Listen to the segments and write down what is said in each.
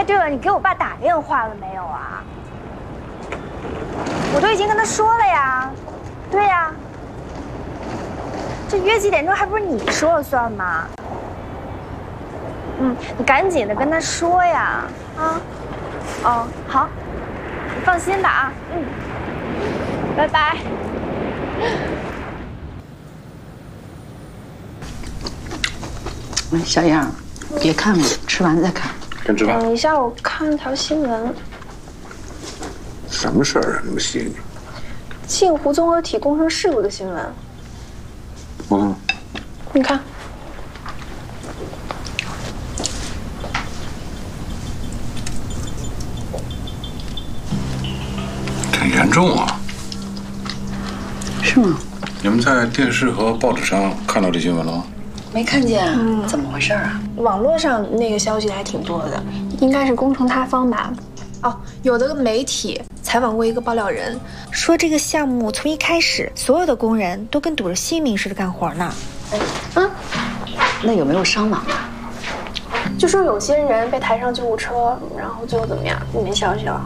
对了，你给我爸打电话了没有啊？我都已经跟他说了呀。对呀。这约几点钟还不是你说了算吗？你赶紧的跟他说呀。啊。哦，好，你放心吧啊。拜拜。 小样，别看了，吃完再看。 先吃饭。 等一下，我看了条新闻。 什么事儿啊？那么细腻？ 镜湖综合体工程事故的新闻。你看。 挺严重啊。 是吗？ 你们在电视和报纸上看到这新闻了吗？ 没看见啊？怎么回事啊？ 网络上那个消息还挺多的，应该是工程塌方吧。哦，有的媒体采访过一个爆料人，说这个项目从一开始，所有的工人都跟赌着性命似的干活呢。 那有没有伤亡啊？ 就说有些人被抬上救护车，然后最后怎么样，没消息了。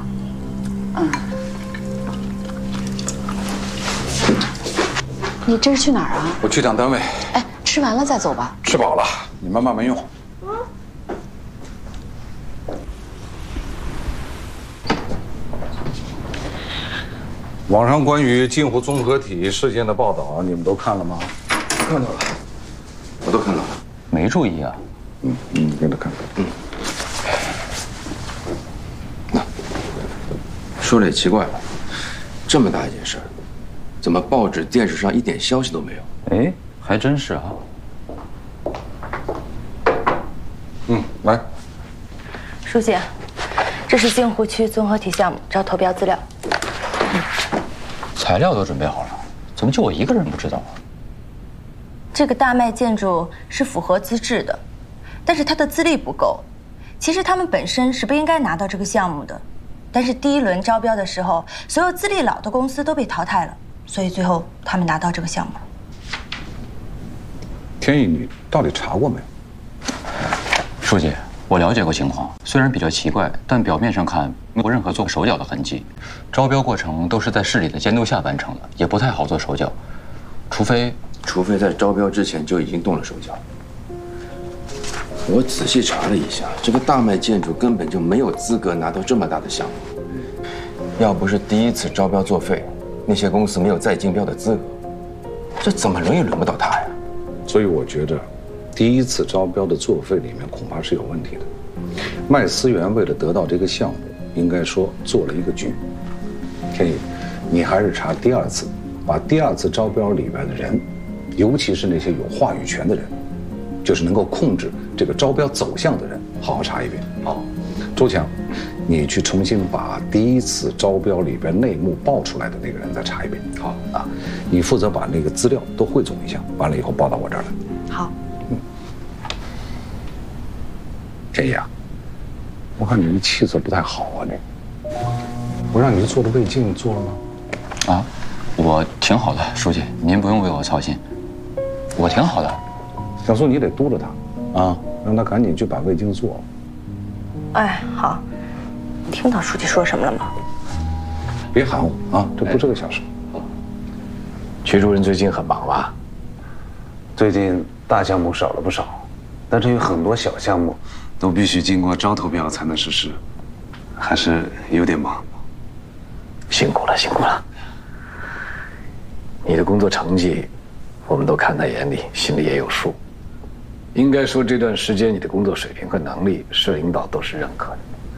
你这是去哪儿啊？ 我去趟单位。 哎，吃完了再走吧。 吃饱了，你们慢慢用。网上关于镜湖综合体事件的报道，你们都看了吗？ 看到了，我都看到了， 没注意啊。 跟着看看。 说了也奇怪了，这么大一件事儿，怎么报纸、电视上一点消息都没有？ 哎，还真是啊。 来， 书记，这是镜湖区综合体项目招投标资料。 材料都准备好了，怎么就我一个人不知道啊？ 这个大麦建筑是符合资质的，但是它的资历不够。其实他们本身是不应该拿到这个项目的，但是第一轮招标的时候，所有资历老的公司都被淘汰了，所以最后他们拿到这个项目了。 天意，你到底查过没有？ 书记，我了解过情况，虽然比较奇怪，但表面上看没有任何做手脚的痕迹。招标过程都是在市里的监督下完成的，也不太好做手脚，除非在招标之前就已经动了手脚。我仔细查了一下，这个大麦建筑根本就没有资格拿到这么大的项目。要不是第一次招标作废，那些公司没有再竞标的资格，这怎么轮也轮不到他呀。 所以我觉得，第一次招标的作废里面恐怕是有问题的。麦思源为了得到这个项目，应该说做了一个局。天意，你还是查第二次，把第二次招标里边的人，尤其是那些有话语权的人，就是能够控制这个招标走向的人，好好查一遍。好，周强，你去重新把第一次招标里边内幕爆出来的那个人再查一遍。好啊，你负责把那个资料都汇总一下，完了以后报到我这儿来。 好。 天意啊，我看你的气色不太好啊，你。我让你做的胃镜做了吗？ 啊，我挺好的，书记，您不用为我操心，我挺好的。 小苏，你得督着他啊，让他赶紧去把胃镜做了。 哎，好，听到书记说什么了吗？ 别喊我啊，这不是个小事。 徐主任最近很忙吧？ 最近大项目少了不少，但是有很多小项目都必须经过招投标才能实施，还是有点忙。 辛苦了，辛苦了。你的工作成绩，我们都看在眼里，心里也有数。应该说这段时间你的工作水平和能力，市领导都是认可的。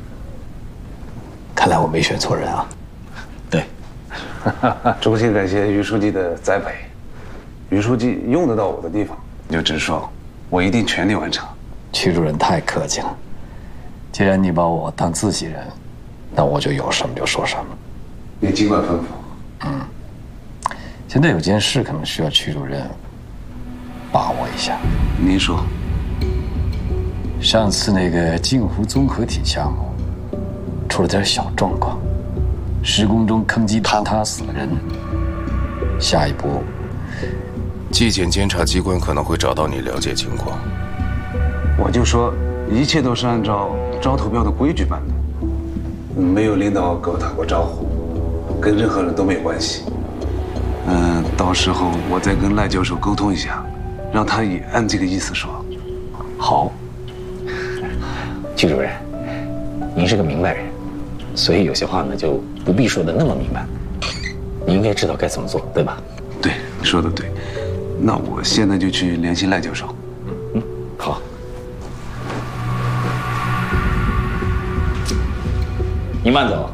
看来我没选错人啊。对， 衷心感谢于书记的栽培。于书记用得到我的地方，你就直说，我一定全力完成。 曲主任太客气了。既然你把我当自己人，那我就有什么就说什么。 您尽管吩咐。 现在有件事可能需要曲主任把握一下。 您说。 上次那个镜湖综合体项目出了点小状况，施工中坑基坍塌死了人。下一步， 纪检监察机关可能会找到你了解情况。 我就说一切都是按照招投标的规矩办的，没有领导给我打过招呼，跟任何人都没有关系。到时候我再跟赖教授沟通一下，让他也按这个意思说。 好。 曲主任，您是个明白人，所以有些话呢就不必说的那么明白。你应该知道该怎么做，对吧？ 对，你说的对。那我现在就去联系赖教授。 好。你慢走。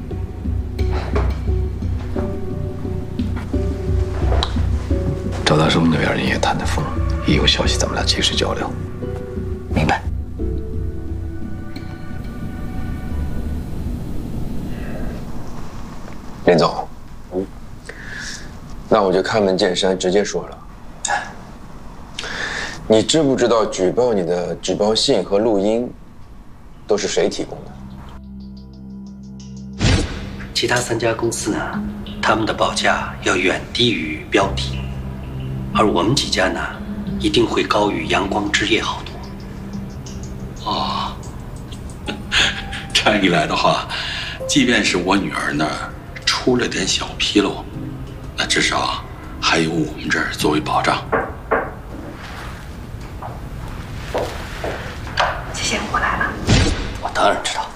赵大生那边你也谈谈风，一有消息咱们俩及时交流。 明白。 林总，那我就开门见山，直接说了。你知不知道举报你的举报信和录音都是谁提供的？ 其他3家公司呢，他们的报价要远低于标题，而我们几家呢，一定会高于阳光之夜好多。 哦，这样一来的话，即便是我女儿那儿出了点小纰漏，那至少还有我们这儿作为保障。 谢谢，我来了。 我当然知道。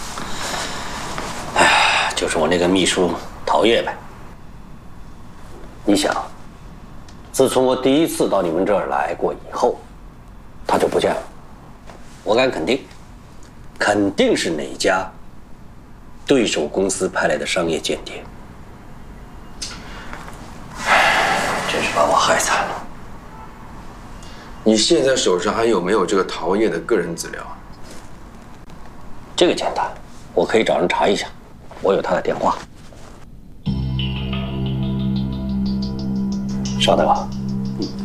哎，就是我那个秘书陶叶呗。你想，自从我第一次到你们这儿来过以后，他就不见了。我敢肯定，肯定是哪家对手公司派来的商业间谍。真是把我害惨了。 你现在手上还有没有这个陶叶的个人资料？ 这个简单，我可以找人查一下，我有他的电话。稍等啊。